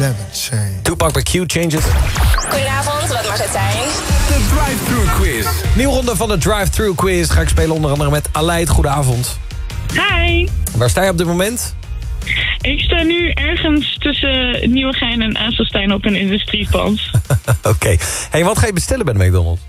never change. Tupac bij Q Changes. Goedenavond, wat mag het zijn? De Drive-Thru Quiz. Nieuwe ronde van de Drive-Thru Quiz. Ga ik spelen onder andere met Aleid. Goedenavond. Hi, Waar sta je op dit moment? ik sta nu ergens tussen Nieuwegein en Aselstein op een industriepand. Oké. Hey, wat ga je bestellen bij de McDonald's?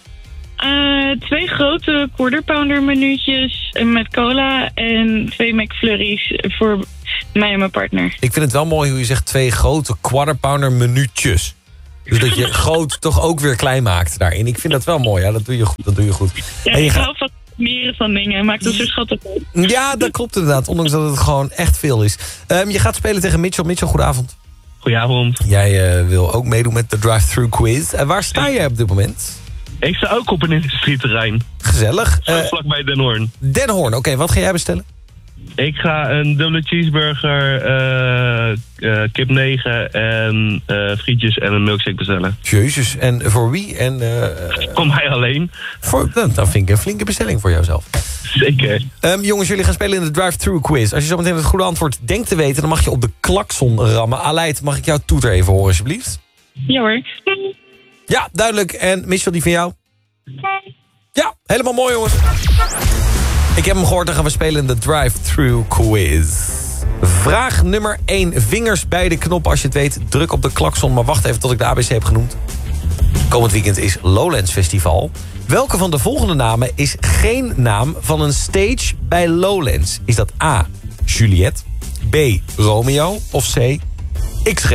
2 grote quarter pounder minuutjes met cola en 2 McFlurries voor mij en mijn partner. Ik vind het wel mooi hoe je zegt 2 grote quarter pounder minuutjes. Dus dat je groot toch ook weer klein maakt daarin. Ik vind dat wel mooi, ja. Dat doe je goed. Ja, En je ik hou van meer van dingen, maakt het zo schattig op. Ja, dat klopt inderdaad. Ondanks dat het gewoon echt veel is. Je gaat spelen tegen Mitchell. Mitchell, goedenavond. Goedenavond. Jij wil ook meedoen met de Drive-Thru Quiz. En waar sta jij op dit moment? Ik sta ook op een industrieterrein. Gezellig. Vlakbij Den Hoorn. Den Hoorn, oké. Wat ga jij bestellen? Ik ga een dubbele cheeseburger, kip 9 en frietjes en een milkshake bestellen. Jezus, en voor wie? En, Voor mij alleen. Dan vind ik een flinke bestelling voor jouzelf. Zeker. Jongens, jullie gaan spelen in de Drive-Thru Quiz. Als je zo meteen het goede antwoord denkt te weten, dan mag je op de klakson rammen. Aleid, mag ik jouw toeter even horen, alsjeblieft? Ja hoor. Ja, duidelijk. En Michel, die van jou? Ja, helemaal mooi, jongens. Ik heb hem gehoord, dan gaan we spelen in de Drive-Thru Quiz. Vraag nummer 1. Vingers bij de knop als je het weet. Druk op de klakson, maar wacht even tot ik de ABC heb genoemd. Komend weekend is Lowlands Festival. Welke van de volgende namen is geen naam van een stage bij Lowlands? Is dat A, Juliette, B, Romeo of C, XG?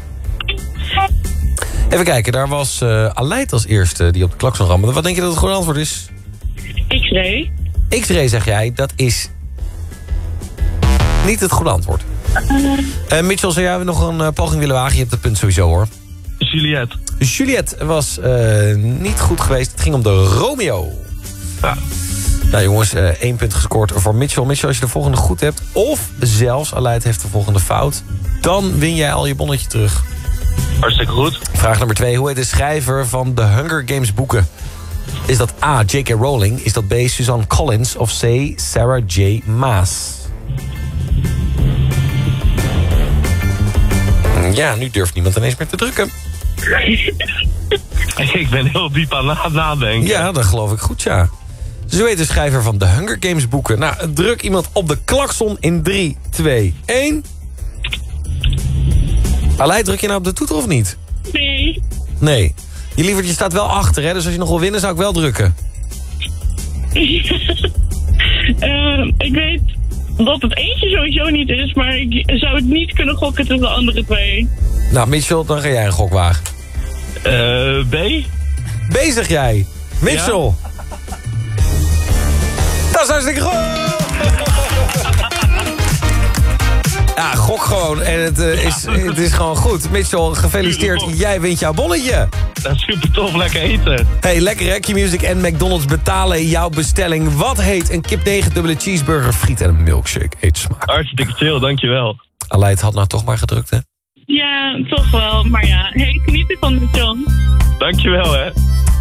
Even kijken, daar was Aleid als eerste die op de klakson ramde. Wat denk je dat het goede antwoord is? X-ray. X-ray zeg jij, dat is niet het goede antwoord. Mitchell, zou jij nog een poging willen wagen? Je hebt het punt sowieso, hoor. Juliette. Juliette was niet goed geweest. Het ging om de Romeo. Ja. Nou jongens, 1 punt gescoord voor Mitchell. Mitchell, als je de volgende goed hebt, of zelfs Aleid heeft de volgende fout, dan win jij al je bonnetje terug. Hartstikke goed. Vraag nummer 2. Hoe heet de schrijver van de Hunger Games boeken? Is dat A, J.K. Rowling? Is dat B, Suzanne Collins? Of C, Sarah J. Maas? Ja, nu durft niemand ineens meer te drukken. Ik ben heel diep aan het nadenken. Ja, dat geloof ik goed, ja. Zo heet de schrijver van de Hunger Games boeken. Nou, druk iemand op de klakson in 3, 2, 1. Aleid, druk je nou op de toeter of niet? Nee. Nee. Je lievertje staat wel achter, hè? Dus als je nog wil winnen, zou ik wel drukken. Ik weet dat het eentje sowieso niet is, maar ik zou het niet kunnen gokken tussen de andere 2. Nou, Mitchell, dan ga jij een gok wagen. B? B zeg jij. Mitchell. Ja. Dat is hartstikke goed. Ja, gok gewoon. En het is gewoon goed. Mitchell, gefeliciteerd. Jij wint jouw bonnetje. Dat is super tof, lekker eten. Hey, lekker hè? Q-Music en McDonald's betalen jouw bestelling. Wat heet een kip 9 dubbele cheeseburger, friet en een milkshake? Eet smaak. Hartstikke chill, dankjewel. Aleid had nou toch maar gedrukt, hè? Ja, toch wel. Maar ja, hey, geniet ervan, Mitchell. Dankjewel, hè.